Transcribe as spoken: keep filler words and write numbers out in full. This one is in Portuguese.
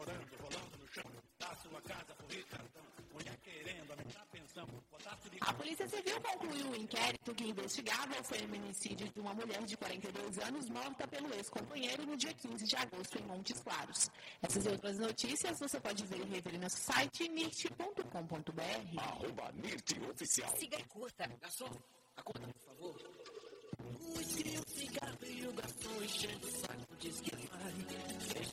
chorando, rolando no chão, da sua casa por cartão, mulher querendo aumentar a pensão, potássio de... A Polícia Civil concluiu o inquérito que investigava o feminicídio de uma mulher de quarenta e dois anos morta pelo ex-companheiro no dia quinze de agosto em Montes Claros. Essas e outras notícias você pode ver e rever no nosso site nirt ponto com ponto br. Arroba Nirt Oficial. Siga e curta. Garçom, a conta, por favor. Um esquilo, cigarro e o garçom enchendo o saco, diz que vai.